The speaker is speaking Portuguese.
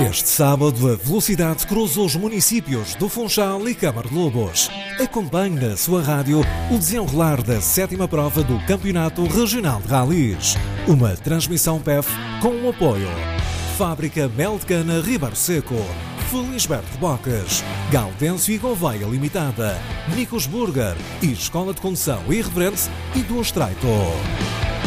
Este sábado, a velocidade cruza os municípios do Funchal e Câmara de Lobos. Acompanhe na sua rádio o desenrolar da 7ª prova do Campeonato Regional de Rallys. Uma transmissão PEF com o apoio Fábrica Mel de Cana Ribeiro Seco, Felisberto Bocas, Gaudêncio e Gouveia Limitada, Nicos Burger e Escola de Condução Irreverente e do Estreito.